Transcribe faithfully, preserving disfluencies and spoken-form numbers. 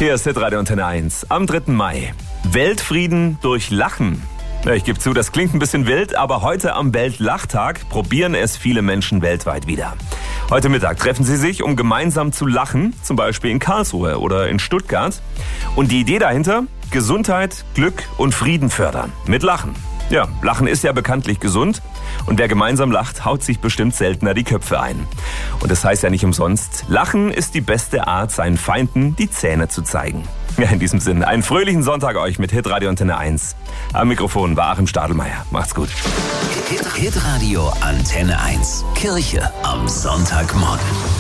Hier ist Hitradio Antenne eins am dritten Mai. Weltfrieden durch Lachen. Ja, ich gebe zu, das klingt ein bisschen wild, aber heute am Weltlachtag probieren es viele Menschen weltweit wieder. Heute Mittag treffen sie sich, um gemeinsam zu lachen, zum Beispiel in Karlsruhe oder in Stuttgart. Und die Idee dahinter? Gesundheit, Glück und Frieden fördern. Mit Lachen. Ja, Lachen ist ja bekanntlich gesund und wer gemeinsam lacht, haut sich bestimmt seltener die Köpfe ein. Und das heißt ja nicht umsonst, Lachen ist die beste Art, seinen Feinden die Zähne zu zeigen. Ja, in diesem Sinne, einen fröhlichen Sonntag euch mit Hitradio Antenne eins. Am Mikrofon war Achim Stadelmeier. Macht's gut. Hitradio Antenne eins. Kirche am Sonntagmorgen.